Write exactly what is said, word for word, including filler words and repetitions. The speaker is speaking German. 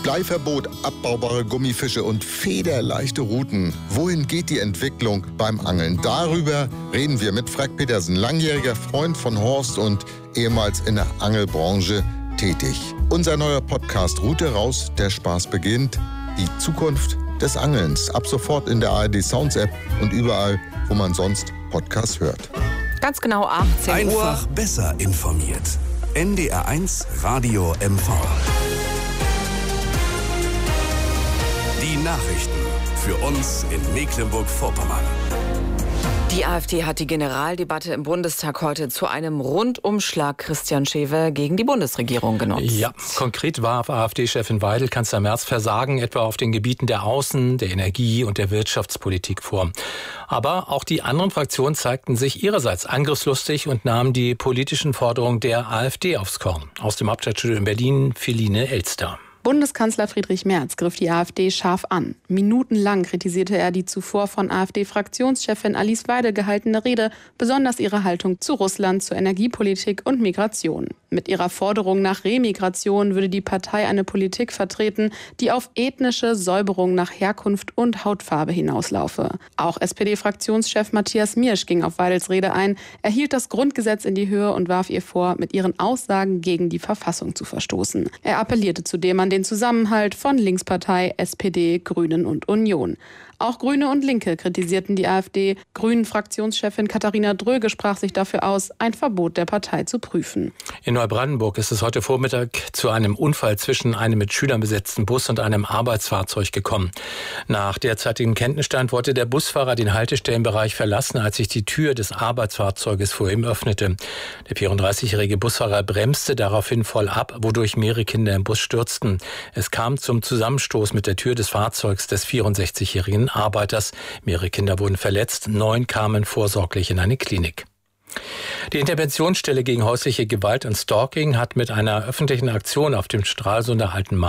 Bleiverbot, abbaubare Gummifische und federleichte Routen. Wohin geht die Entwicklung beim Angeln? Darüber reden wir mit Frank Petersen, langjähriger Freund von Horst und ehemals in der Angelbranche tätig. Unser neuer Podcast Route raus, der Spaß beginnt. Die Zukunft des Angelns. Ab sofort in der A R D Sounds App und überall, wo man sonst Podcasts hört. Ganz genau achtzehn Uhr. Einfach besser informiert. N D R eins Radio M V. Die Nachrichten für uns in Mecklenburg-Vorpommern. Die AfD hat die Generaldebatte im Bundestag heute zu einem Rundumschlag Christian Schewe gegen die Bundesregierung genutzt. Ja, konkret warf AfD-Chefin Weidel Kanzler Merz Versagen etwa auf den Gebieten der Außen-, der Energie- und der Wirtschaftspolitik vor. Aber auch die anderen Fraktionen zeigten sich ihrerseits angriffslustig und nahmen die politischen Forderungen der AfD aufs Korn. Aus dem Hauptstadtstudio in Berlin, Feline Elster. Bundeskanzler Friedrich Merz griff die AfD scharf an. Minutenlang kritisierte er die zuvor von AfD-Fraktionschefin Alice Weidel gehaltene Rede, besonders ihre Haltung zu Russland, zur Energiepolitik und Migration. Mit ihrer Forderung nach Remigration würde die Partei eine Politik vertreten, die auf ethnische Säuberung nach Herkunft und Hautfarbe hinauslaufe. Auch S P D-Fraktionschef Matthias Miersch ging auf Weidels Rede ein. Er hielt das Grundgesetz in die Höhe und warf ihr vor, mit ihren Aussagen gegen die Verfassung zu verstoßen. Er appellierte zudem an den Zusammenhalt von Linkspartei, S P D, Grünen und Union. Auch Grüne und Linke kritisierten die AfD. Grünen-Fraktionschefin Katharina Dröge sprach sich dafür aus, ein Verbot der Partei zu prüfen. In Neubrandenburg ist es heute Vormittag zu einem Unfall zwischen einem mit Schülern besetzten Bus und einem Arbeitsfahrzeug gekommen. Nach derzeitigem Kenntnisstand wollte der Busfahrer den Haltestellenbereich verlassen, als sich die Tür des Arbeitsfahrzeuges vor ihm öffnete. Der vierunddreißigjährige Busfahrer bremste daraufhin voll ab, wodurch mehrere Kinder im Bus stürzten. Es kam zum Zusammenstoß mit der Tür des Fahrzeugs des vierundsechzigjährigen Arbeiters. Mehrere Kinder wurden verletzt, neun kamen vorsorglich in eine Klinik. Die Interventionsstelle gegen häusliche Gewalt und Stalking hat mit einer öffentlichen Aktion auf dem Stralsunder Alten Markt